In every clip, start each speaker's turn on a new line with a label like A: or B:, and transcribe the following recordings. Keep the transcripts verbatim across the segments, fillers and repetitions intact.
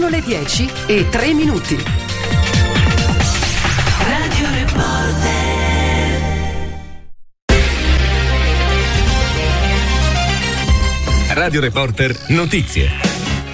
A: Sono le dieci e tre minuti.
B: Radio Reporter.
C: Radio Reporter Notizie.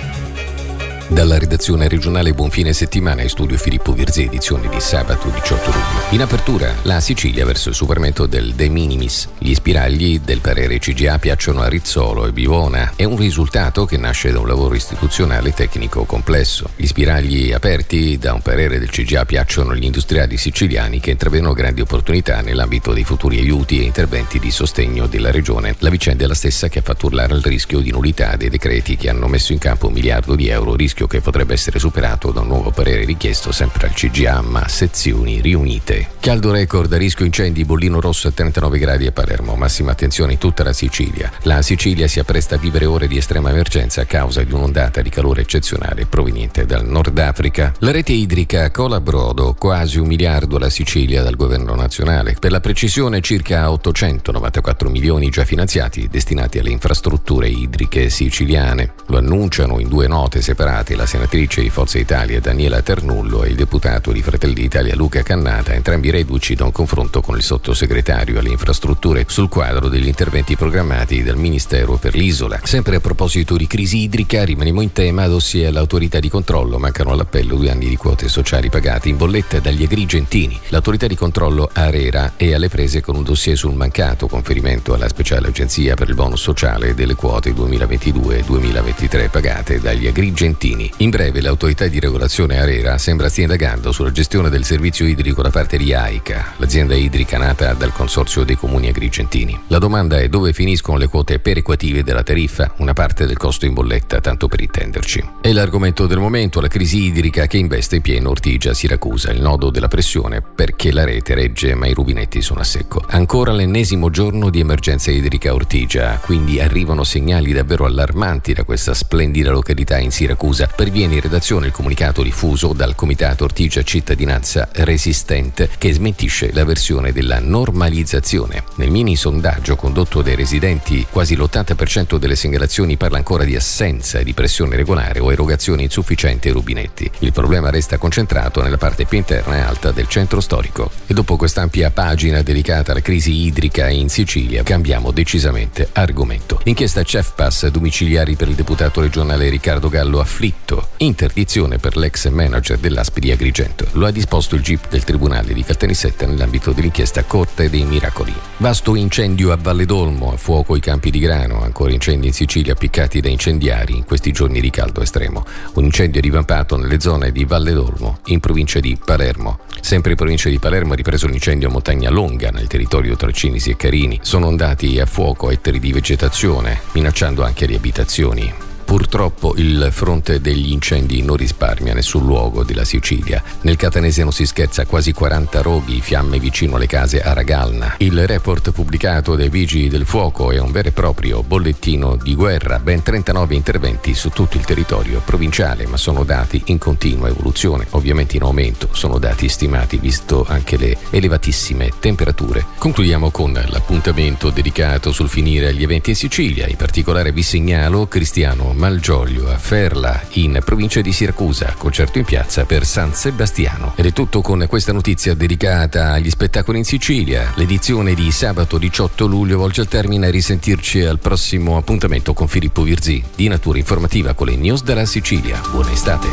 D: Dalla redazione regionale buon fine settimana in studio Filippo Virzì, edizione di sabato diciotto luglio. In apertura la Sicilia verso il superamento del de minimis. Gli spiragli del parere C G A piacciono a Rizzolo e Bivona. È un risultato che nasce da un lavoro istituzionale tecnico complesso. Gli spiragli aperti da un parere del C G A piacciono agli industriali siciliani che intravedono grandi opportunità nell'ambito dei futuri aiuti e interventi di sostegno della regione. La vicenda è la stessa che ha fatto urlare al rischio di nullità dei decreti che hanno messo in campo un miliardo di euro, rischio che potrebbe essere superato da un nuovo parere richiesto sempre al C G A, ma sezioni riunite. Caldo record a rischio incendi, bollino rosso a trentanove gradi a Palermo, massima attenzione in tutta la Sicilia. La Sicilia si appresta a vivere ore di estrema emergenza a causa di un'ondata di calore eccezionale proveniente dal Nord Africa. La rete idrica cola a brodo, quasi un miliardo alla Sicilia dal governo nazionale. Per la precisione circa ottocentonovantaquattro milioni già finanziati destinati alle infrastrutture idriche siciliane. Lo annunciano in due note separate la senatrice di Forza Italia Daniela Ternullo e il deputato di Fratelli d'Italia Luca Cannata, entrambi reduci da un confronto con il sottosegretario alle infrastrutture sul quadro degli interventi programmati dal Ministero per l'isola. Sempre a proposito di crisi idrica, rimaniamo in tema, dossier all'autorità di controllo, mancano all'appello due anni di quote sociali pagate in bolletta dagli agrigentini. L'autorità di controllo ARERA è alle prese con un dossier sul mancato conferimento alla speciale agenzia per il bonus sociale delle quote duemilaventidue duemilaventitré pagate dagli agrigentini. In breve, l'autorità di regolazione ARERA sembra stia indagando sulla gestione del servizio idrico da parte di AICA, l'azienda idrica nata dal consorzio dei comuni agrigentini. La domanda è dove finiscono le quote perequative della tariffa, una parte del costo in bolletta, tanto per intenderci. E l'argomento del momento, la crisi idrica che investe pieno Ortigia Siracusa, il nodo della pressione perché la rete regge ma i rubinetti sono a secco. Ancora l'ennesimo giorno di emergenza idrica a Ortigia, quindi arrivano segnali davvero allarmanti da questa splendida località in Siracusa. Perviene in redazione il comunicato diffuso dal Comitato Ortigia Cittadinanza Resistente che smentisce la versione della normalizzazione. Nel mini sondaggio condotto dai residenti, quasi l'ottanta per cento delle segnalazioni parla ancora di assenza di pressione regolare o erogazione insufficiente ai rubinetti. Il problema resta concentrato nella parte più interna e alta del centro storico. E dopo quest'ampia pagina dedicata alla crisi idrica in Sicilia, cambiamo decisamente argomento. L'inchiesta Cefpas, domiciliari per il deputato regionale Riccardo Gallo afflitto. Interdizione per l'ex manager dell'A S P di Agrigento. Lo ha disposto il G I P del Tribunale di Caltanissetta nell'ambito dell'inchiesta Corte dei Miracoli. Vasto incendio a Valle d'Olmo, a fuoco i campi di grano, ancora incendi in Sicilia appiccati da incendiari in questi giorni di caldo estremo. Un incendio divampato nelle zone di Valle d'Olmo, in provincia di Palermo. Sempre in provincia di Palermo ha ripreso l'incendio a Montagna Longa, nel territorio tra Cinisi e Carini. Sono andati a fuoco ettari di vegetazione, minacciando anche le abitazioni. Purtroppo il fronte degli incendi non risparmia nessun luogo della Sicilia. Nel catanese non si scherza, quasi quaranta roghi, fiamme vicino alle case a Ragalna. Il report pubblicato dai Vigili del Fuoco è un vero e proprio bollettino di guerra, ben trentanove interventi su tutto il territorio provinciale, ma sono dati in continua evoluzione, ovviamente in aumento, sono dati stimati visto anche le elevatissime temperature. Concludiamo con l'appuntamento dedicato sul finire agli eventi in Sicilia, in particolare vi segnalo Cristiano Malgioglio a Ferla in provincia di Siracusa, concerto in piazza per San Sebastiano. Ed è tutto con questa notizia dedicata agli spettacoli in Sicilia. L'edizione di sabato diciotto luglio volge al termine, a risentirci al prossimo appuntamento con Filippo Virzì di natura informativa con le news della Sicilia. Buona estate.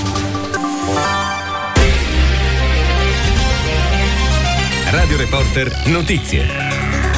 C: Radio Reporter Notizie.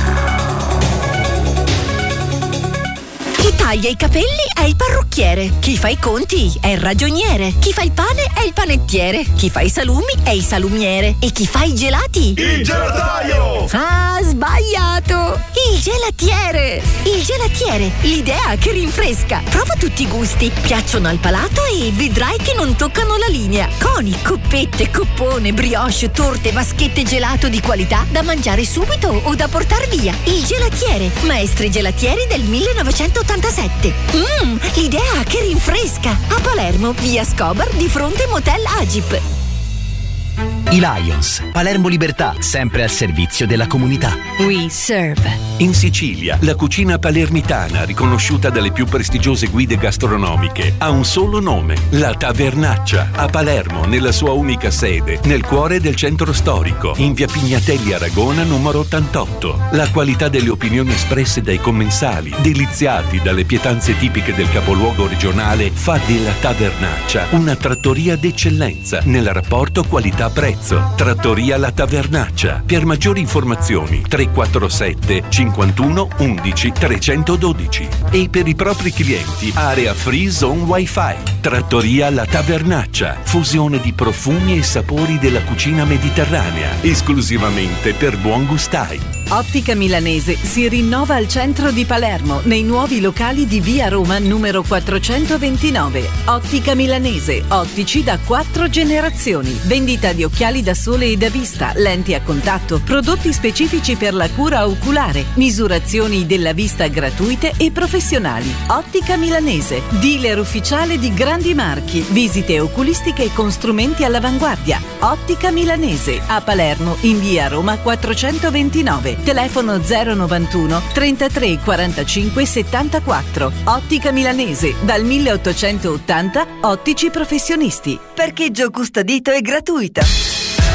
E: Chi taglia i capelli è il parrucchiere, chi fa i conti è il ragioniere, chi fa il pane è il panettiere, chi fa i salumi è il salumiere e chi fa i gelati?
F: Il gelataio!
E: Ah, sbagliato! Il gelatiere! Il gelatiere, l'idea che rinfresca. Prova tutti i gusti, piacciono al palato e vedrai che non toccano la linea. Coni, coppette, coppone, brioche, torte, vaschette gelato di qualità da mangiare subito o da portar via. Il gelatiere, maestri gelatieri del millenovecentottantasette. Mmm, l'idea che rinfresca. A Palermo, via Scobar, di fronte Motel Agip.
F: I Lions, Palermo Libertà, sempre al servizio della comunità.
E: We serve.
G: In Sicilia, la cucina palermitana, riconosciuta dalle più prestigiose guide gastronomiche, ha un solo nome: La Tavernaccia, a Palermo, nella sua unica sede, nel cuore del centro storico, in via Pignatelli Aragona numero ottantotto. La qualità delle opinioni espresse dai commensali, deliziati dalle pietanze tipiche del capoluogo regionale, fa della Tavernaccia una trattoria d'eccellenza nel rapporto qualità-prezzo. Trattoria La Tavernaccia. Per maggiori informazioni tre quattro sette cinquantuno undici trecentododici. E per i propri clienti area free zone wifi. Trattoria La Tavernaccia. Fusione di profumi e sapori della cucina mediterranea, esclusivamente per buon gustai.
H: Ottica Milanese si rinnova al centro di Palermo, nei nuovi locali di via Roma numero quattrocentoventinove. Ottica Milanese, ottici da quattro generazioni. Vendita di occhiali da sole e da vista, lenti a contatto, prodotti specifici per la cura oculare, misurazioni della vista gratuite e professionali. Ottica Milanese, dealer ufficiale di grandi marchi, visite oculistiche con strumenti all'avanguardia. Ottica Milanese, a Palermo in via Roma quattrocentoventinove. Telefono zero novantuno trentatré quarantacinque settantaquattro. Ottica Milanese, dal milleottocentottanta, ottici professionisti.
A: Parcheggio custodito e gratuito.